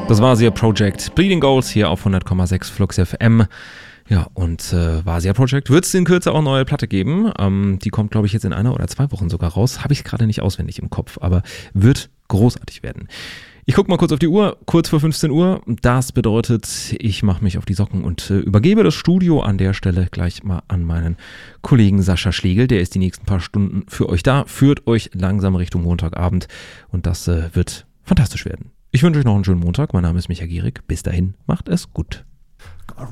Das war Vasia Project Bleeding Goals hier auf 100,6 Flux FM. Ja, und Vasia Project wird es in Kürze auch eine neue Platte geben. Die kommt, glaube ich, jetzt in 1 oder 2 Wochen sogar raus. Habe ich gerade nicht auswendig im Kopf, aber wird großartig werden. Ich gucke mal kurz auf die Uhr, kurz vor 15 Uhr. Das bedeutet, ich mache mich auf die Socken und übergebe das Studio an der Stelle gleich mal an meinen Kollegen Sascha Schlegel. Der ist die nächsten paar Stunden für euch da, führt euch langsam Richtung Montagabend und das wird fantastisch werden. Ich wünsche euch noch einen schönen Montag. Mein Name ist Micha Gierig. Bis dahin, macht es gut.